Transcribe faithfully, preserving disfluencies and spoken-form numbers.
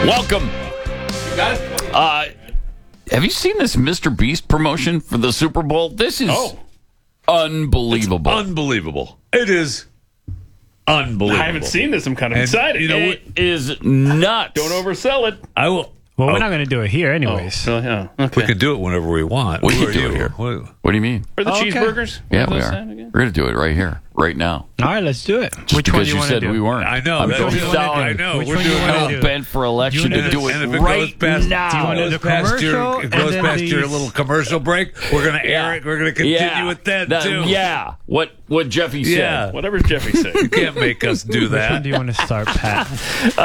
Welcome. Uh, have you seen this Mister Beast promotion for the Super Bowl? This is Oh. unbelievable. Unbelievable. It is unbelievable. I haven't seen this. I'm kind of And, excited. you know, It is nuts. Don't oversell it. I will. Well, we're oh, not going to do it here anyways. So, yeah. Okay. We can do it whenever we want. We Who can are do you? it here. What- What do you mean? For the Oh, okay. cheeseburgers? Yeah, What we was are. that again? We're going to do it right here, right now. All right, let's do it. Just Which one because do you you want said to do? we weren't. I know. I'm That's so what you wanna down. do. I know. Which We're one do you doing wanna it. do? I'm bent for election You to do wanna- it And if it right goes past, now. Do you wanna do goes the past your, commercial it and goes then past your these- little commercial break, we're going to air it. We're going to continue yeah. with that, That- too. Yeah, what what Jeffy Yeah. said. Whatever Jeffy said. You can't make us do Which one that. do you want to start, Pat?